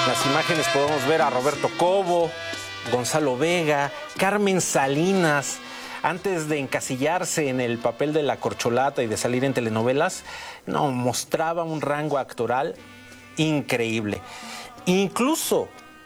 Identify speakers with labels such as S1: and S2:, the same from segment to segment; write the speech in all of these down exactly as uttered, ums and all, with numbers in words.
S1: las imágenes podemos ver a Roberto Cobo, Gonzalo Vega, Carmen Salinas. Antes de encasillarse en el papel de la corcholata y de salir en telenovelas, no, mostraba un rango actoral increíble. Incluso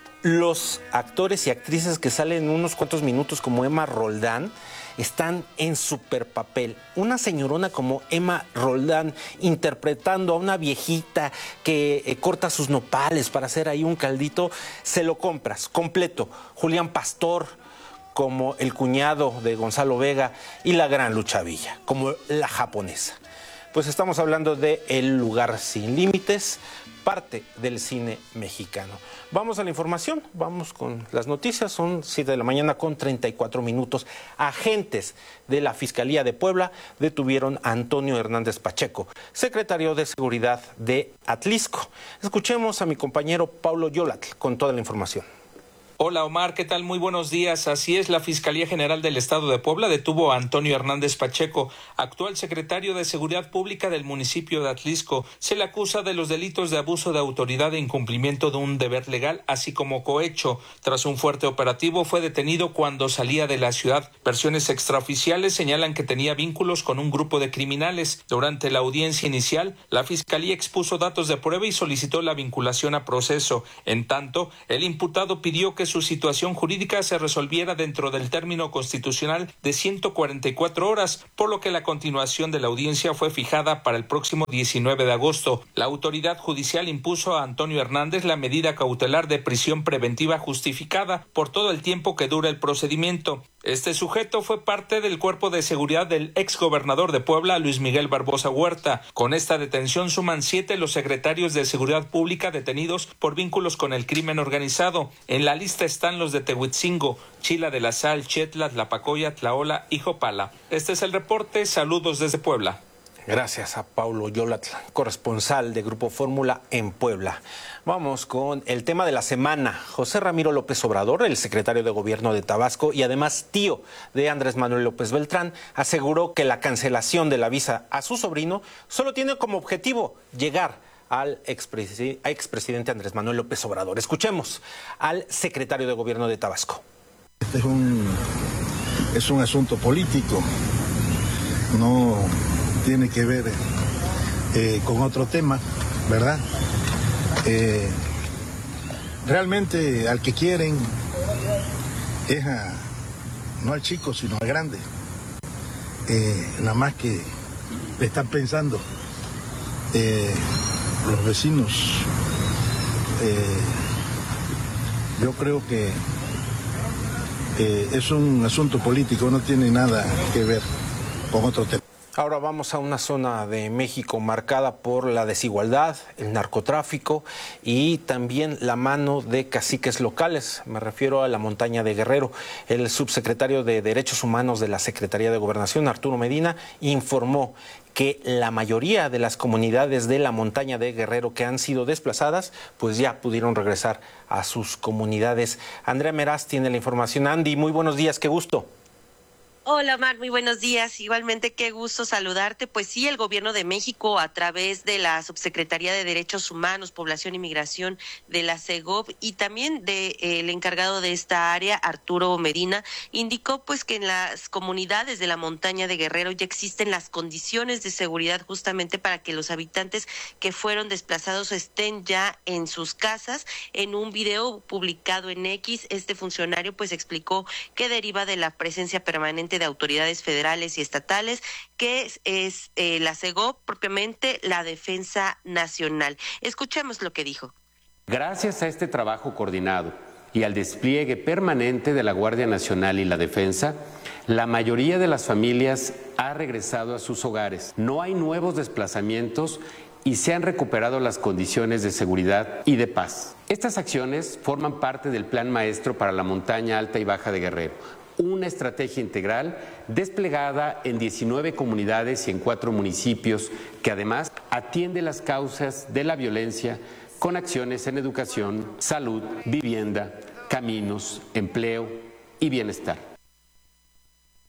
S1: los actores y actrices que salen unos cuantos minutos, como Emma Roldán, están en super papel. Una señorona como Emma Roldán interpretando a una viejita que eh, corta sus nopales para hacer ahí un caldito, se lo compras completo. Julián Pastor como el cuñado de Gonzalo Vega y la gran Lucha Villa como la japonesa. Pues estamos hablando de El lugar sin límites, parte del cine mexicano. Vamos a la información, vamos con las noticias. Son siete de la mañana con treinta y cuatro minutos. Agentes de la Fiscalía de Puebla detuvieron a Antonio Hernández Pacheco, secretario de Seguridad de Atlisco. Escuchemos a mi compañero Paulo Yolatl con toda la información.
S2: Hola Omar, ¿qué tal? Muy buenos días. Así es, la Fiscalía General del Estado de Puebla detuvo a Antonio Hernández Pacheco, actual secretario de Seguridad Pública del municipio de Atlisco. Se le acusa de los delitos de abuso de autoridad e incumplimiento de un deber legal, así como cohecho. Tras un fuerte operativo, fue detenido cuando salía de la ciudad. Versiones extraoficiales señalan que tenía vínculos con un grupo de criminales. Durante la audiencia inicial, la Fiscalía expuso datos de prueba y solicitó la vinculación a proceso. En tanto, el imputado pidió que su situación jurídica se resolviera dentro del término constitucional de ciento cuarenta y cuatro horas, por lo que la continuación de la audiencia fue fijada para el próximo diecinueve de agosto. La autoridad judicial impuso a Antonio Hernández la medida cautelar de prisión preventiva justificada por todo el tiempo que dura el procedimiento. Este sujeto fue parte del cuerpo de seguridad del exgobernador de Puebla, Luis Miguel Barbosa Huerta. Con esta detención suman siete los secretarios de Seguridad Pública detenidos por vínculos con el crimen organizado. En la lista están los de Tehuitzingo, Chila de la Sal, Chetla, Tlapacoya, Tlaola y Jopala. Este es el reporte. Saludos desde Puebla.
S1: Gracias a Paulo Yolatl, corresponsal de Grupo Fórmula en Puebla. Vamos con el tema de la semana. José Ramiro López Obrador, el secretario de Gobierno de Tabasco y además tío de Andrés Manuel López Beltrán, aseguró que la cancelación de la visa a su sobrino solo tiene como objetivo llegar al expresidente Andrés Manuel López Obrador. Escuchemos al secretario de Gobierno de Tabasco.
S3: Este es un, es un asunto político, no tiene que ver eh, con otro tema, ¿verdad? Eh, realmente al que quieren es a, no al chico, sino al grande. Eh, nada más que le están pensando eh, los vecinos. Eh, yo creo que eh, es un asunto político, no tiene nada que ver con otro tema.
S1: Ahora vamos a una zona de México marcada por la desigualdad, el narcotráfico y también la mano de caciques locales. Me refiero a la montaña de Guerrero. El subsecretario de Derechos Humanos de la Secretaría de Gobernación, Arturo Medina, informó que la mayoría de las comunidades de la montaña de Guerrero que han sido desplazadas, pues ya pudieron regresar a sus comunidades. Andrea Meraz tiene la información. Andy, muy buenos días, qué gusto.
S4: Hola, Mar, muy buenos días. Igualmente, qué gusto saludarte. Pues sí, el Gobierno de México, a través de la Subsecretaría de Derechos Humanos, Población y Migración de la Segov y también del de, eh, encargado de esta área, Arturo Medina, indicó pues que en las comunidades de la montaña de Guerrero ya existen las condiciones de seguridad justamente para que los habitantes que fueron desplazados estén ya en sus casas. En un video publicado en X, este funcionario pues explicó que deriva de la presencia permanente de autoridades federales y estatales, que es, es eh, la Segov, propiamente la Defensa Nacional. Escuchemos lo que dijo.
S5: Gracias a este trabajo coordinado y al despliegue permanente de la Guardia Nacional y la Defensa, la mayoría de las familias ha regresado a sus hogares. No hay nuevos desplazamientos y se han recuperado las condiciones de seguridad y de paz. Estas acciones forman parte del Plan Maestro para la Montaña Alta y Baja de Guerrero, una estrategia integral desplegada en diecinueve comunidades y en cuatro municipios que además atiende las causas de la violencia con acciones en educación, salud, vivienda, caminos, empleo y bienestar.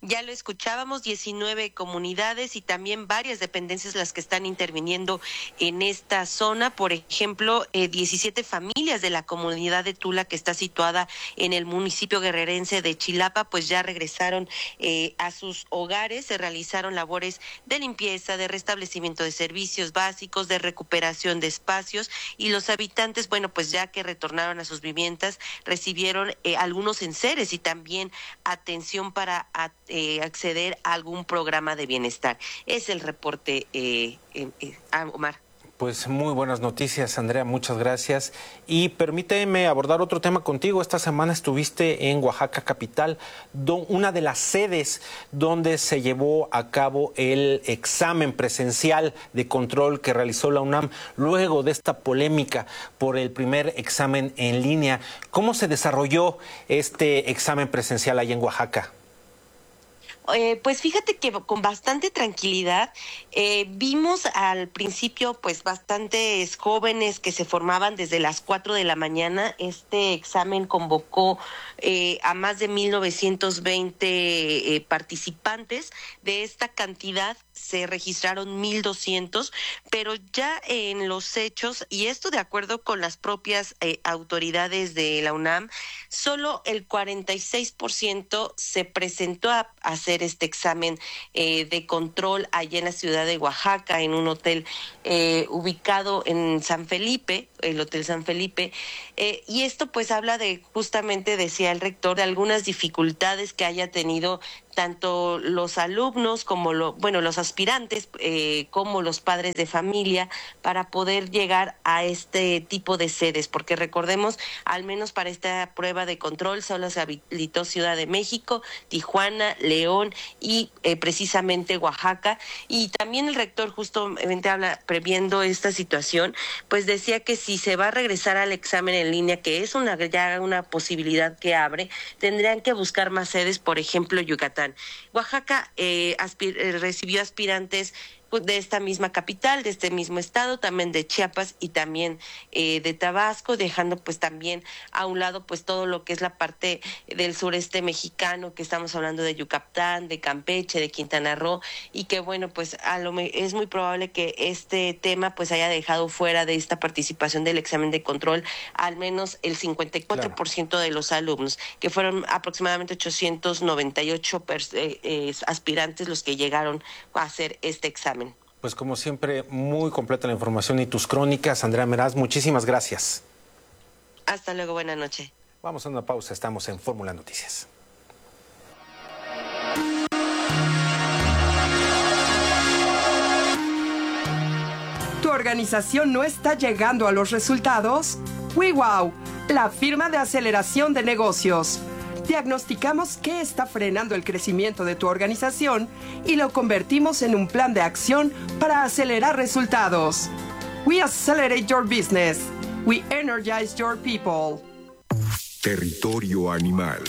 S4: Ya lo escuchábamos, diecinueve comunidades y también varias dependencias las que están interviniendo en esta zona. Por ejemplo, eh, diecisiete familias de la comunidad de Tula, que está situada en el municipio guerrerense de Chilapa, pues ya regresaron eh, a sus hogares. Se realizaron labores de limpieza, de restablecimiento de servicios básicos, de recuperación de espacios, y los habitantes, bueno, pues ya que retornaron a sus viviendas, recibieron eh, algunos enseres y también atención para a, eh, acceder a algún programa de bienestar. Es el reporte, eh, eh, eh, Omar.
S1: Pues muy buenas noticias, Andrea, muchas gracias. Y permíteme abordar otro tema contigo. Esta semana estuviste en Oaxaca capital, una de las sedes donde se llevó a cabo el examen presencial de control que realizó la UNAM luego de esta polémica por el primer examen en línea. ¿Cómo se desarrolló este examen presencial allá en Oaxaca?
S4: Eh, pues fíjate que con bastante tranquilidad eh, vimos al principio pues bastantes jóvenes que se formaban desde las cuatro de la mañana. Este examen convocó eh, a más de mil novecientos veinte eh, participantes. De esta cantidad se registraron mil doscientos, pero ya en los hechos, y esto de acuerdo con las propias eh, autoridades de la UNAM, solo el cuarenta y seis por ciento se presentó a hacer este examen eh, de control allá en la ciudad de Oaxaca, en un hotel eh, ubicado en San Felipe, el Hotel San Felipe, eh, y esto pues habla de, justamente decía el rector, de algunas dificultades que haya tenido tanto los alumnos como lo, bueno, los aspirantes, eh, como los padres de familia, para poder llegar a este tipo de sedes, porque recordemos, al menos para esta prueba de control solo se habilitó Ciudad de México, Tijuana, León y eh, precisamente Oaxaca. Y también el rector justamente habla, previendo esta situación, pues decía que si se va a regresar al examen en línea, que es una ya una posibilidad que abre, tendrían que buscar más sedes, por ejemplo, Yucatán. Oaxaca eh, aspir- eh, recibió aspirantes de esta misma capital, de este mismo estado, también de Chiapas y también eh, de Tabasco, dejando pues también a un lado pues todo lo que es la parte del sureste mexicano, que estamos hablando de Yucatán, de Campeche, de Quintana Roo, y que bueno, pues a lo me- es muy probable que este tema pues haya dejado fuera de esta participación del examen de control al menos el cincuenta y cuatro por ciento de los alumnos, que fueron aproximadamente ochocientos noventa y ocho pers- eh, eh, aspirantes los que llegaron a hacer este examen.
S1: Pues como siempre, muy completa la información y tus crónicas, Andrea Meraz, muchísimas gracias.
S4: Hasta luego, buena noche.
S1: Vamos a una pausa, estamos en Fórmula Noticias.
S6: ¿Tu organización no está llegando a los resultados? WeWow, la firma de aceleración de negocios. Diagnosticamos qué está frenando el crecimiento de tu organización y lo convertimos en un plan de acción para acelerar resultados. We accelerate your business. We energize your people.
S7: Territorio animal.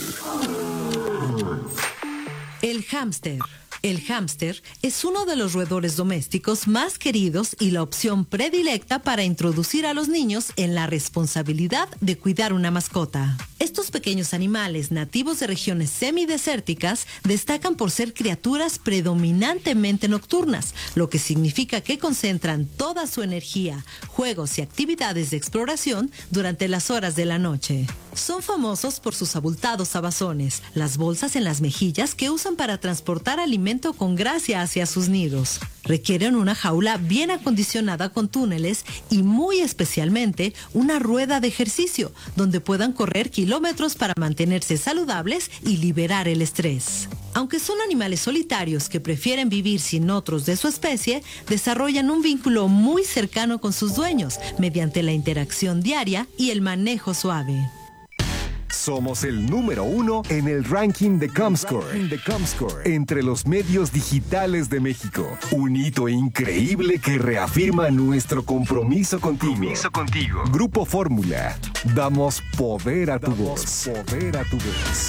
S8: El hámster. El hámster es uno de los roedores domésticos más queridos y la opción predilecta para introducir a los niños en la responsabilidad de cuidar una mascota. Estos pequeños animales nativos de regiones semidesérticas destacan por ser criaturas predominantemente nocturnas, lo que significa que concentran toda su energía, juegos y actividades de exploración durante las horas de la noche. Son famosos por sus abultados abazones, las bolsas en las mejillas que usan para transportar alimentos con gracia hacia sus nidos. Requieren una jaula bien acondicionada con túneles y muy especialmente una rueda de ejercicio donde puedan correr kilómetros para mantenerse saludables y liberar el estrés. Aunque son animales solitarios que prefieren vivir sin otros de su especie, desarrollan un vínculo muy cercano con sus dueños mediante la interacción diaria y el manejo suave.
S7: Somos el número uno en el ranking de Comscore, de Comscore entre los medios digitales de México. Un hito increíble que reafirma nuestro compromiso contigo. Compromiso contigo. Grupo Fórmula. Damos poder a tu voz. Poder a tu voz.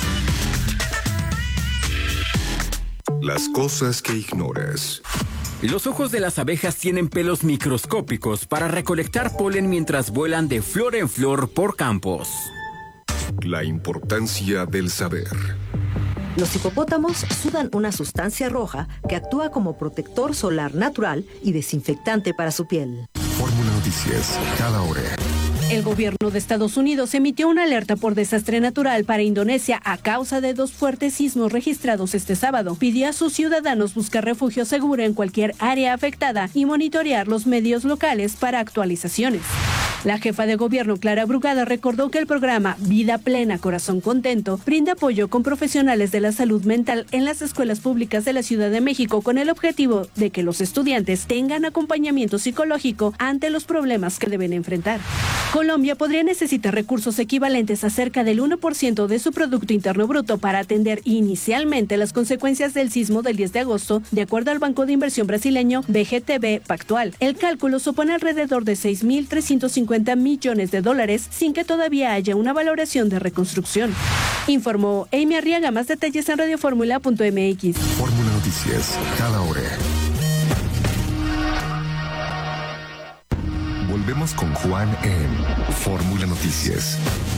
S7: Las cosas que ignoras.
S9: Los ojos de las abejas tienen pelos microscópicos para recolectar polen mientras vuelan de flor en flor por campos.
S7: La importancia del saber.
S8: Los hipopótamos sudan una sustancia roja que actúa como protector solar natural y desinfectante para su piel.
S7: Fórmula Noticias, cada hora.
S10: El gobierno de Estados Unidos emitió una alerta por desastre natural para Indonesia a causa de dos fuertes sismos registrados este sábado. Pidió a sus ciudadanos buscar refugio seguro en cualquier área afectada y monitorear los medios locales para actualizaciones. La jefa de gobierno, Clara Brugada, recordó que el programa Vida Plena, Corazón Contento brinda apoyo con profesionales de la salud mental en las escuelas públicas de la Ciudad de México con el objetivo de que los estudiantes tengan acompañamiento psicológico ante los problemas que deben enfrentar. Colombia podría necesitar recursos equivalentes a cerca del uno por ciento de su Producto Interno Bruto para atender inicialmente las consecuencias del sismo del diez de agosto, de acuerdo al Banco de Inversión brasileño B G T B Pactual. El cálculo supone alrededor de seis mil trescientos cincuenta millones de dólares sin que todavía haya una valoración de reconstrucción. Informó Amy Arriaga. Más detalles en radioformula punto m x.
S7: Fórmula Noticias, cada hora. Volvemos con Juan en Fórmula Noticias.